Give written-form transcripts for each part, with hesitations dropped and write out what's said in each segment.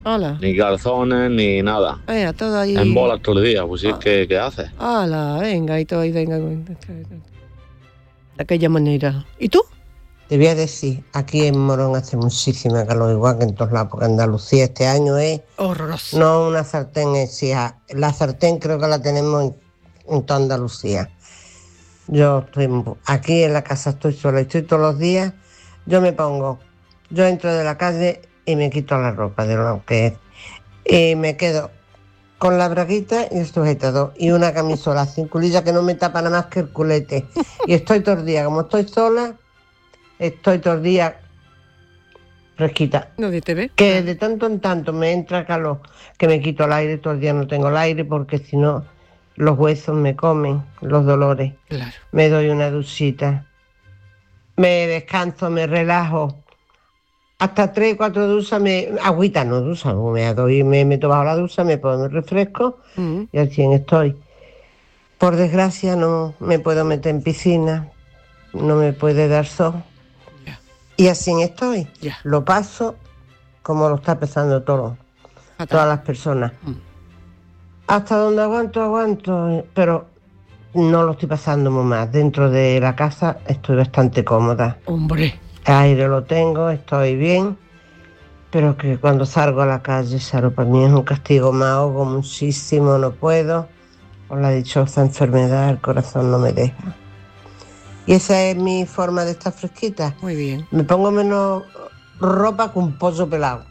Hala. Ni calzones, ni nada. Venga, todo ahí. En bolas todo el día, pues sí, ¿qué haces? Hala, venga, y todo ahí, venga. De aquella manera. ¿Y tú? Te voy a decir, aquí en Morón hace muchísima calor, igual que en todos lados, porque Andalucía este año es... Horroroso. No una sartén exija. La sartén creo que la tenemos en toda Andalucía. Yo estoy aquí en la casa, estoy sola, estoy todos los días. Yo entro de la calle y me quito la ropa de lo que es. Y me quedo con la braguita y el sujetador y una camisola sin culilla que no me tapa nada más que el culete. Y estoy todo el día, como estoy sola, estoy todo el día fresquita. Nadie te ve. Que de tanto en tanto me entra calor, que me quito el aire, todo el día no tengo el aire porque si no los huesos me comen, los dolores. Claro. Me doy una duchita, me descanso, me relajo. Hasta 3, 4 duchas, agüita no ducha, me meto bajo la ducha, me pongo el refresco y al 100 estoy. Por desgracia no me puedo meter en piscina, no me puede dar sol. Y así estoy. Lo paso como lo está pasando todas las personas. Hasta donde aguanto, pero no lo estoy pasando muy mal. Dentro de la casa estoy bastante cómoda. Hombre. Aire lo tengo, estoy bien, pero que cuando salgo a la calle, Saro, para mí es un castigo, me ahogo muchísimo, no puedo. Por la dichosa enfermedad, el corazón no me deja. Y esa es mi forma de estar fresquita. Muy bien. Me pongo menos ropa que un pollo pelado.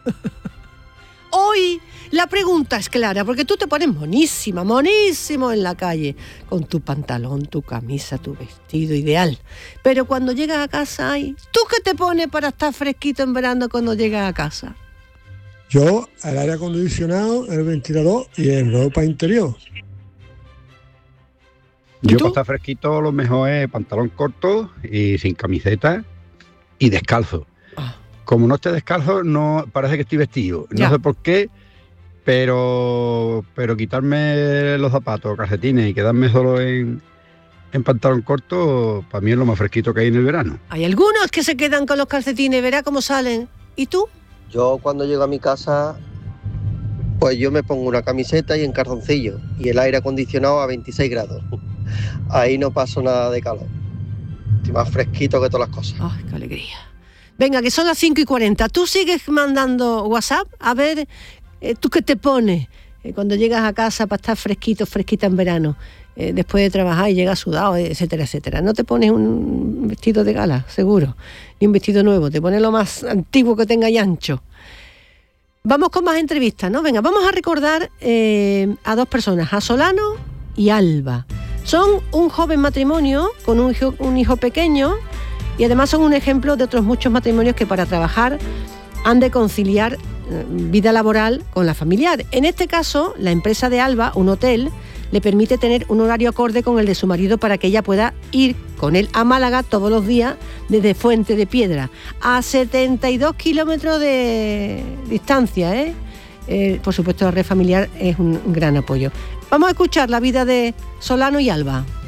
Hoy la pregunta es clara, porque tú te pones monísimo en la calle, con tu pantalón, tu camisa, tu vestido ideal. Pero cuando llegas a casa, ¿tú qué te pones para estar fresquito en verano cuando llegas a casa? Yo, el aire acondicionado, el ventilador y en ropa interior. Yo para estar fresquito lo mejor es pantalón corto y sin camiseta y descalzo. Como no esté descalzo, no parece que estoy vestido. No sé por qué, pero quitarme los zapatos, calcetines y quedarme solo en pantalón corto, para mí es lo más fresquito que hay en el verano. Hay algunos que se quedan con los calcetines, verá cómo salen. ¿Y tú? Yo cuando llego a mi casa, pues yo me pongo una camiseta y en calzoncillo y el aire acondicionado a 26 grados. Ahí no paso nada de calor. Estoy más fresquito que todas las cosas. ¡Ay, qué alegría! Venga, que son las 5:40. Tú sigues mandando WhatsApp, a ver, ¿tú qué te pones cuando llegas a casa para estar fresquita en verano? Después de trabajar y llegas sudado, etcétera, etcétera. No te pones un vestido de gala, seguro, ni un vestido nuevo. Te pones lo más antiguo que tenga y ancho. Vamos con más entrevistas, ¿no? Venga, vamos a recordar a dos personas, a Solano y Alba. Son un joven matrimonio con un hijo pequeño y además son un ejemplo de otros muchos matrimonios que para trabajar han de conciliar vida laboral con la familiar. En este caso, la empresa de Alba, un hotel, le permite tener un horario acorde con el de su marido para que ella pueda ir con él a Málaga todos los días desde Fuente de Piedra, a 72 kilómetros de distancia, por supuesto, la red familiar es un gran apoyo. Vamos a escuchar la vida de Solano y Alba.